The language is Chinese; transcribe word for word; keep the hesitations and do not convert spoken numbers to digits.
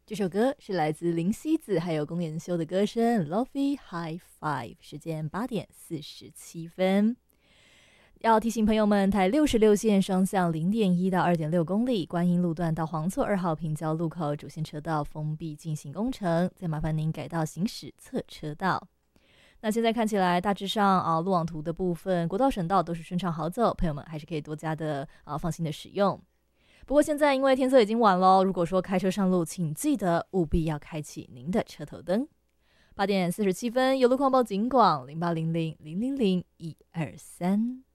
这首歌是来自林夕子还有龚妍修的歌声 Lofi High Five， 时间八点四十七分。要提醒朋友们，台六十六线双向 零点一 到 二点六 公里，观音路段到黄厝二号平交路口主线车道封闭进行工程，再麻烦您改道行驶侧车道。那现在看起来大致上啊，路网图的部分国道省道都是顺畅好走，朋友们还是可以多加的啊放心的使用。不过现在因为天色已经晚了，如果说开车上路，请记得务必要开启您的车头灯。八点四十七分，有路况报警广零八零零零零零一二三。